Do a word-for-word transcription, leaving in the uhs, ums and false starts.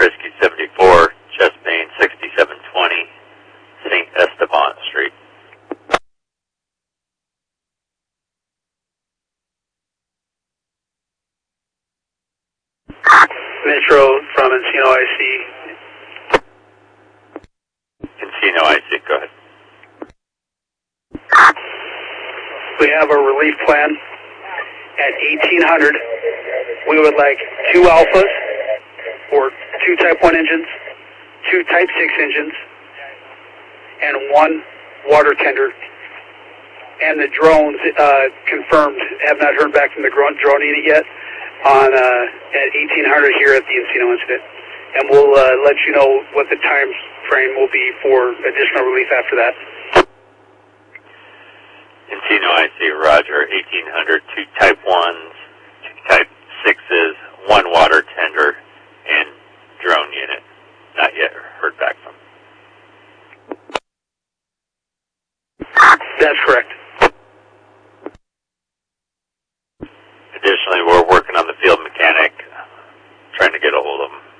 Rescue seventy-four, chest main sixty-seven twenty, Saint Esteban Street. Metro from Encino I C. Encino I C, go ahead. We have a relief plan at eighteen hundred. We would like two Alphas, or two Type one engines, two Type six engines, and one water tender. And the drones, uh, confirmed, have not heard back from the drone unit yet, on uh, at eighteen hundred here at the Encino incident. And we'll uh, let you know what the time frame will be for additional relief after that. Encino I C, roger, eighteen hundred, two Type ones, two Type sixes, one water tender, and drone unit. Not yet heard back from. That's correct. Additionally, we're working on the field mechanic, trying to get a hold of him.